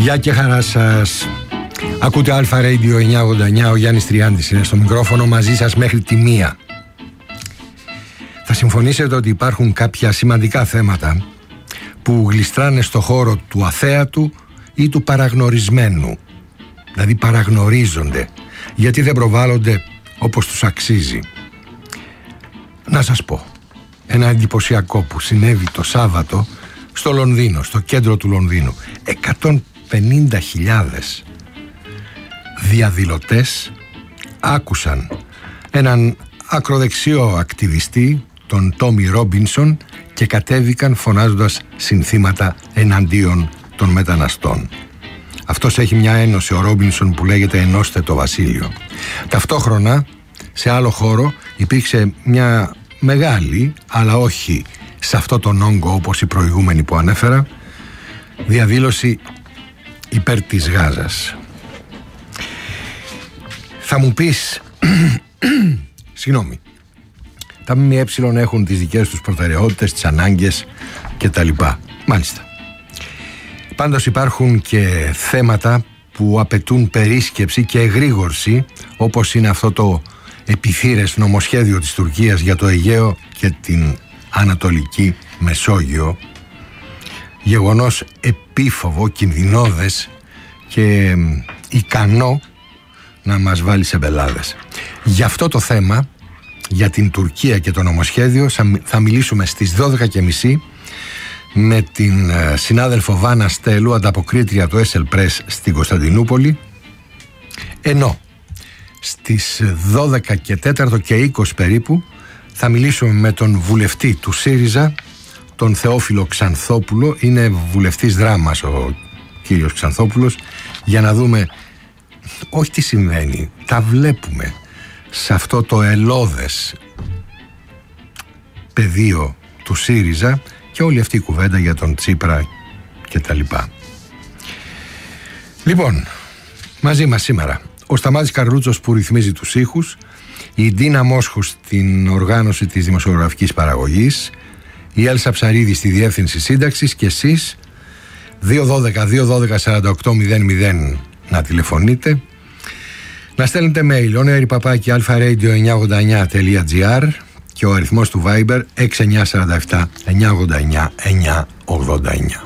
Γεια και χαρά σας. Ακούτε Αλφα Radio 989. Ο Γιάννης Τριάντης είναι στο μικρόφωνο μαζί σας μέχρι τη 1. Θα συμφωνήσετε ότι υπάρχουν κάποια σημαντικά θέματα που γλιστράνε στο χώρο του αθέατου ή του παραγνωρισμένου. Δηλαδή παραγνωρίζονται γιατί δεν προβάλλονται όπως τους αξίζει. Να σας πω ένα εντυπωσιακό που συνέβη το Σάββατο στο Λονδίνο, στο κέντρο του Λονδίνου. 150.000 διαδηλωτές άκουσαν έναν ακροδεξιό ακτιβιστή, τον Τόμι Ρόμπινσον, και κατέβηκαν φωνάζοντας συνθήματα εναντίον των μεταναστών. Αυτός έχει μια ένωση, ο Ρόμπινσον, που λέγεται «Ενώστε το Βασίλειο». Ταυτόχρονα, σε άλλο χώρο, υπήρξε μια μεγάλη, αλλά όχι σε αυτό τον όγκο όπως η προηγούμενη που ανέφερα, διαδήλωση υπέρ της Γάζας. Θα μου πεις, συγγνώμη, τα ΜΜΕ έχουν τις δικές τους προτεραιότητες, τις ανάγκες κτλ. Μάλιστα. Πάντως υπάρχουν και θέματα που απαιτούν περίσκεψη και εγρήγορση, όπως είναι αυτό το επιθύρες νομοσχέδιο της Τουρκίας για το Αιγαίο και την Ανατολική Μεσόγειο. Γεγονός επίφοβο, κινδυνώδες και ικανό να μας βάλει σε μπελάδες. Για αυτό το θέμα, για την Τουρκία και το νομοσχέδιο, θα μιλήσουμε στις 12.30 με την συνάδελφο Βάνα Στέλου, ανταποκρίτρια του Esel Press στην Κωνσταντινούπολη, ενώ στις 12.04 και 20 περίπου θα μιλήσουμε με τον βουλευτή του ΣΥΡΙΖΑ, τον Θεόφιλο Ξανθόπουλο. Είναι βουλευτής Δράμας ο κύριος Ξανθόπουλος, για να δούμε όχι τι συμβαίνει, τα βλέπουμε σε αυτό το ελώδες πεδίο του ΣΥΡΙΖΑ και όλη αυτή η κουβέντα για τον Τσίπρα και τα λοιπά. Λοιπόν, μαζί μας σήμερα ο Σταμάτης Καρλούτσος που ρυθμίζει τους ήχους, η Ντίνα Μόσχου στην οργάνωση της δημοσιογραφικής παραγωγής, η Έλσα Ψαρίδη στη διεύθυνση σύνταξης και εσείς 212-212-4800 να τηλεφωνείτε, να στέλνετε mail onery@alfaradio989.gr και ο αριθμός του Viber 6947 989 989.